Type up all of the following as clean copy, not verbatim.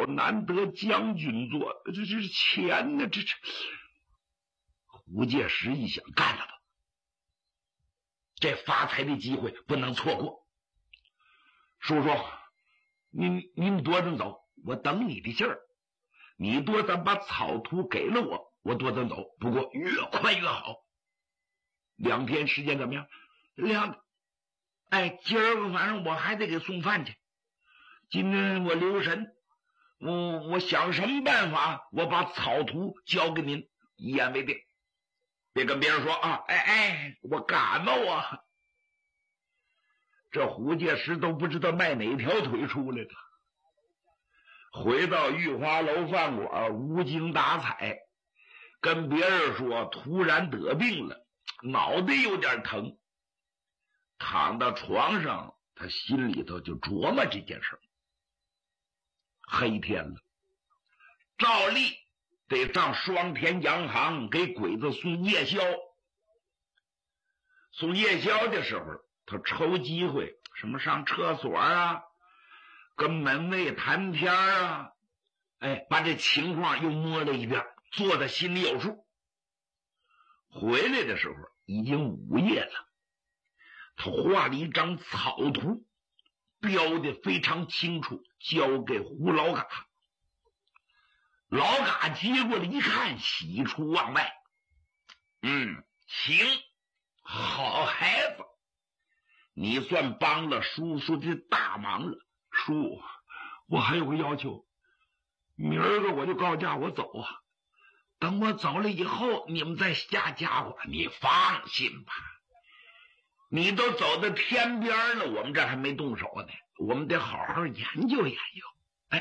难得将军做，这是钱呢，这胡介石一想，干了吧，这发财的机会不能错过。叔叔，您多着走，我等你的信儿。你多咱把草图给了我多咱走，不过越快越好。2天时间怎么样？今儿个反正我还得给送饭去。今天我留神，我想什么办法，我把草图交给您，一言为定。别跟别人说啊！我感冒啊！这胡介石都不知道迈哪条腿出来了。回到玉华楼饭馆，无精打采，跟别人说突然得病了，脑袋有点疼。躺到床上，他心里头就琢磨这件事。黑天了，照例得上双田洋行给鬼子送夜宵。送夜宵的时候，他抽机会什么上厕所啊，跟门卫谈天啊，把这情况又摸了一遍，做的心里有数。回来的时候已经午夜了，他画了一张草图，标的非常清楚，交给胡老嘎。老嘎接过来一看，喜出望外。行，好孩子，你算帮了叔叔的大忙了。叔，我还有个要求，明儿个我就告假我走啊，等我走了以后你们再下家伙。你放心吧，你都走到天边了，我们这还没动手呢，我们得好好研究研究。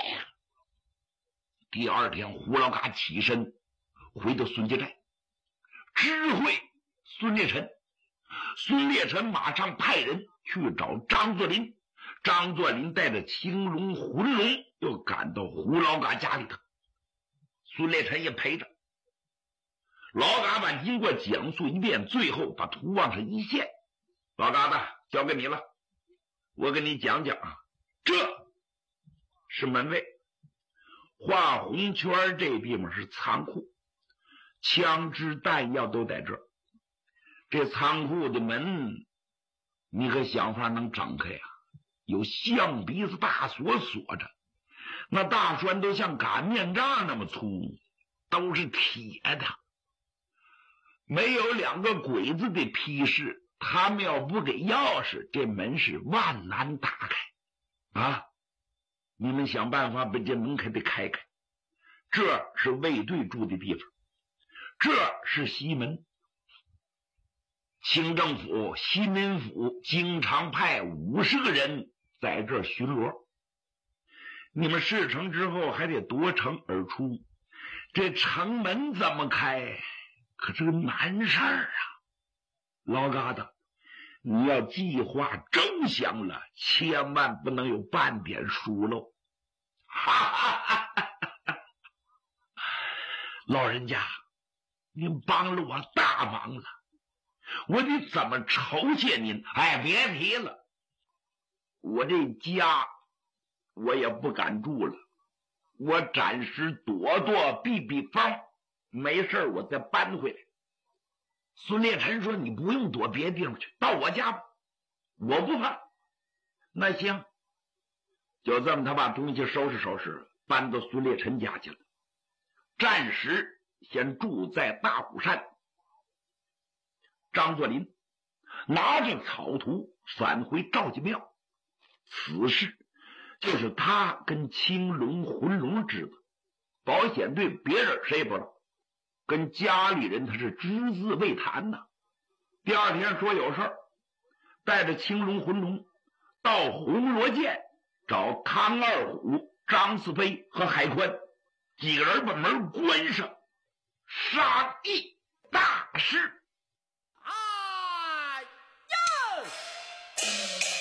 第二天胡老嘎起身回到孙家寨，知会孙烈臣。孙烈臣马上派人去找张作霖，张作霖带着青龙浑龙又赶到胡老嘎家里头，孙烈臣也陪着。老嘎把经过讲述一遍，最后把图往上一献。老嘎子，交给你了，我跟你讲讲啊，这是门卫，画红圈这地方是仓库，枪支弹药都在这儿。这仓库的门你可想法能整开呀？有象鼻子大锁锁着，那大栓都像擀面杖那么粗，都是铁的。没有2个鬼子的批示，他们要不给钥匙，这门是万难打开啊！你们想办法把这门可得开开。这是卫队住的地方，这是西门。清政府、西民府经常派50个人在这儿巡逻。你们事成之后还得夺城而出，这城门怎么开？可是个难事儿啊！老嘎子，你要计划周详了，千万不能有半点疏漏。哈哈哈哈！老人家，您帮了我大忙了，我得怎么酬谢您？别提了，我这家我也不敢住了，我暂时躲躲避避风，没事我再搬回来。孙烈臣说：“你不用躲别的地方去，到我家吧，我不怕。”那行，就这么他把东西收拾收拾，搬到孙烈臣家去了。暂时先住在大虎山。张作霖拿着草图返回赵家庙，此事就是他跟青龙浑龙知道，保险队别人谁也不知道，跟家里人他是只字未谈呐。第二天说有事儿，带着青龙浑龙到红罗涧找汤二虎、张四飞和海宽几个人把门关上，商议大事。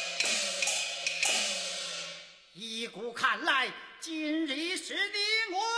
依古看来，今日是的我